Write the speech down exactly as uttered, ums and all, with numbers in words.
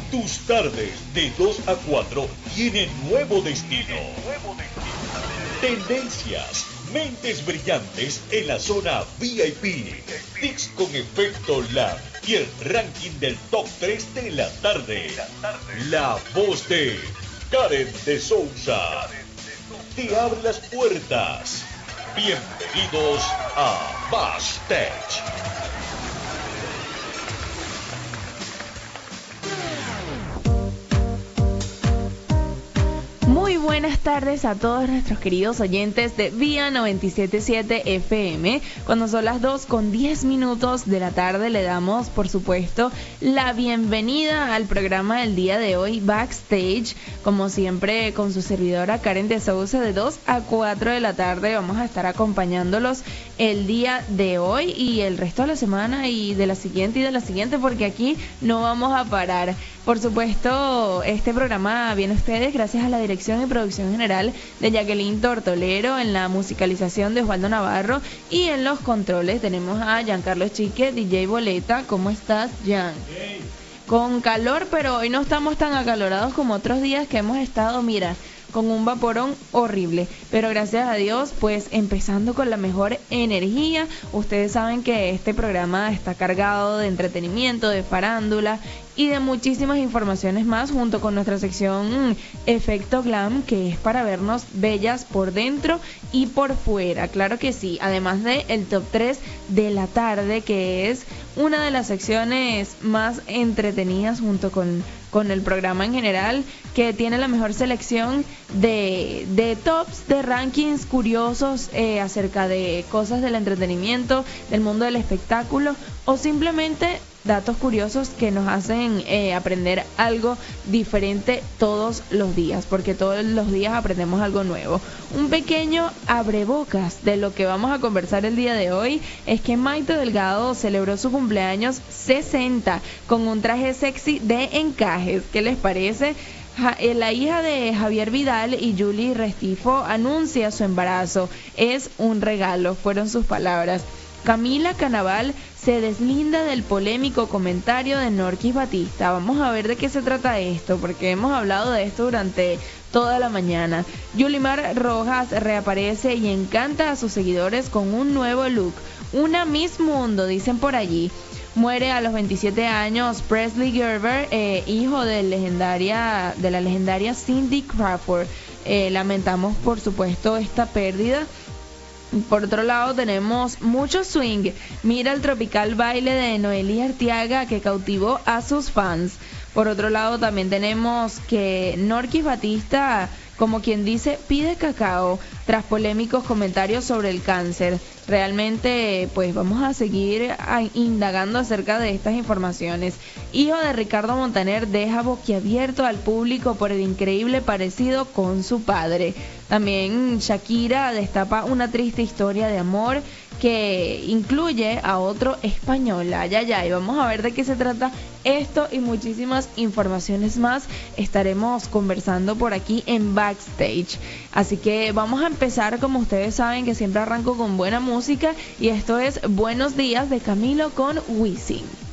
Tus tardes de dos a cuatro tienen nuevo destino. Tendencias, mentes brillantes en la zona V I P. Tics con efecto Lab y el ranking del top tres de la tarde. La voz de Karen de Souza te abre las puertas. Bienvenidos a Backstage. Muy buenas tardes a todos nuestros queridos oyentes de Vía noventa y siete punto siete F M. Cuando son las dos con diez minutos de la tarde, le damos, por supuesto, la bienvenida al programa del día de hoy, Backstage. Como siempre, con su servidora Karen de Souza, de dos a cuatro de la tarde. Vamos a estar acompañándolos el día de hoy y el resto de la semana y de la siguiente y de la siguiente, porque aquí no vamos a parar. Por supuesto, este programa viene a ustedes gracias a la dirección y producción general de Jacqueline Tortolero, en la musicalización de Osvaldo Navarro y en los controles tenemos a Giancarlo Chique, D J Boleta. ¿Cómo estás, Gian? Hey. Con calor, pero hoy no estamos tan acalorados como otros días que hemos estado, mira, con un vaporón horrible, pero gracias a Dios, pues empezando con la mejor energía. Ustedes saben que este programa está cargado de entretenimiento, de farándula y de muchísimas informaciones más, junto con nuestra sección Efecto Glam, que es para vernos bellas por dentro y por fuera, claro que sí, además de el top tres de la tarde, que es una de las secciones más entretenidas junto con, con el programa en general, que tiene la mejor selección de, de tops, de rankings curiosos eh, acerca de cosas del entretenimiento, del mundo del espectáculo, o simplemente datos curiosos que nos hacen eh, aprender algo diferente todos los días, porque todos los días aprendemos algo nuevo. Un pequeño abrebocas de lo que vamos a conversar el día de hoy es que Maite Delgado celebró su cumpleaños sesenta con un traje sexy de encajes. ¿Qué les parece? Ja, la hija de Javier Vidal y Julie Restifo anuncia su embarazo. Es un regalo, fueron sus palabras. Camila Canaval se deslinda del polémico comentario de Norquis Batista. Vamos a ver de qué se trata esto, porque hemos hablado de esto durante toda la mañana. Yulimar Rojas reaparece y encanta a sus seguidores con un nuevo look. Una Miss Mundo, dicen por allí. Muere a los veintisiete años Presley Gerber, eh, hijo de, legendaria, de la legendaria Cindy Crawford. Eh, lamentamos, por supuesto, esta pérdida. Por otro lado tenemos mucho swing. Mira el tropical baile de Noelí Arteaga que cautivó a sus fans. Por otro lado también tenemos que Norquis Batista, como quien dice, pide cacao tras polémicos comentarios sobre el cáncer. Realmente, pues vamos a seguir indagando acerca de estas informaciones. Hijo de Ricardo Montaner deja boquiabierto al público por el increíble parecido con su padre. También Shakira destapa una triste historia de amor que incluye a otro español. Ay, ay, ay. Vamos a ver de qué se trata esto y muchísimas informaciones más. Estaremos conversando por aquí en Backstage. Así que vamos a empezar, como ustedes saben, que siempre arranco con buena música. Y esto es Buenos Días de Camilo con Wisin.